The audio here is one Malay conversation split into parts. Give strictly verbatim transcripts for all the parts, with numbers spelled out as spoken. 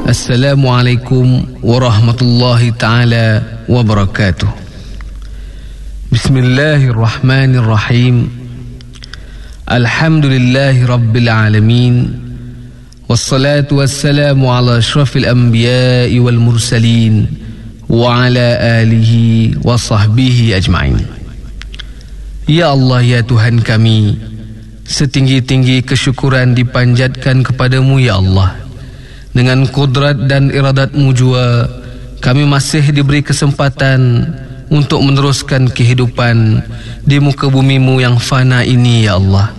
Assalamualaikum warahmatullahi ta'ala wabarakatuh. Bismillahirrahmanirrahim. Alhamdulillahi rabbil alamin. Wassalatu wassalamu ala ashrafil anbiya'i wal mursalin wa ala alihi wa sahbihi ajma'in. Ya Allah, ya Tuhan kami, setinggi-tinggi kesyukuran dipanjatkan kepadamu ya Allah. Dengan kudrat dan iradat-Mu jua, kami masih diberi kesempatan untuk meneruskan kehidupan di muka bumi-Mu yang fana ini ya Allah.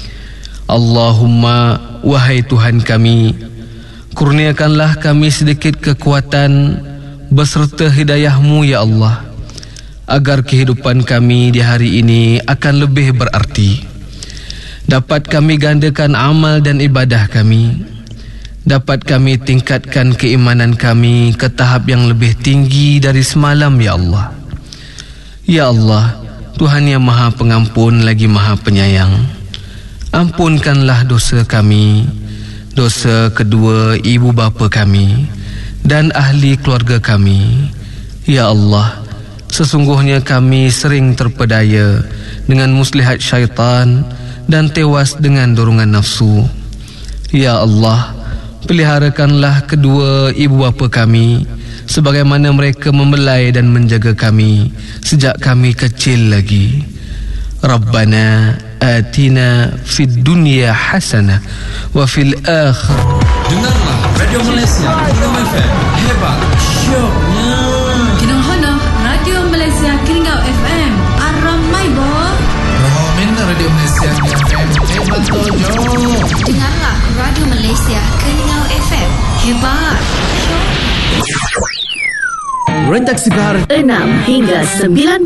Allahumma, wahai Tuhan kami, kurniakanlah kami sedikit kekuatan beserta hidayah-Mu ya Allah, agar kehidupan kami di hari ini akan lebih berarti. Dapat kami gandakan amal dan ibadah kami, dapat kami tingkatkan keimanan kami ke tahap yang lebih tinggi dari semalam ya Allah. Ya Allah, Tuhan yang Maha Pengampun lagi Maha Penyayang, ampunkanlah dosa kami, dosa kedua ibu bapa kami dan ahli keluarga kami. Ya Allah, sesungguhnya kami sering terpedaya dengan muslihat syaitan dan tewas dengan dorongan nafsu. Ya Allah, peliharakanlah kedua ibu bapa kami sebagaimana mereka membelai dan menjaga kami sejak kami kecil lagi. Rabbana atina fid dunya hasanah wa fil akhir. Dengarlah Radio Malaysia Kingdom F M. Hebat, syoknya. Kinohono Radio Malaysia Kingdom F M. Aramai boh. Rahomin Radio Malaysia Kingdom F M. Hebat tojo. Dengarlah Radio Malaysia Kingdom F M. Hebat. Rentak Sibar enam hingga sembilan